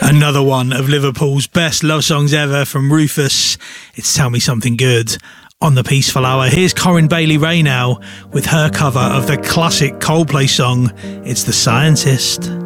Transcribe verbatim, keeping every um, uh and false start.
Another one of Liverpool's best love songs ever from Rufus. It's Tell Me Something Good on the Peaceful Hour. Here's Corinne Bailey Rae now with her cover of the classic Coldplay song, It's the Scientist.